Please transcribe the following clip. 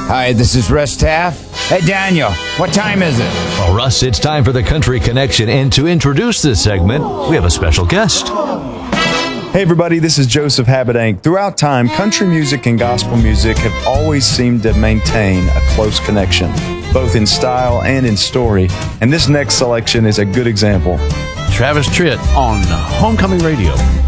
Hi, this is Russ Taff. Hey, Daniel, what time is it? Well, Russ, it's time for the Country Connection, and to introduce this segment, we have a special guest. Hey everybody, this is Joseph Habedank. Throughout time, country music and gospel music have always seemed to maintain a close connection, both in style and in story, and this next selection is a good example. Travis Tritt on Homecoming Radio.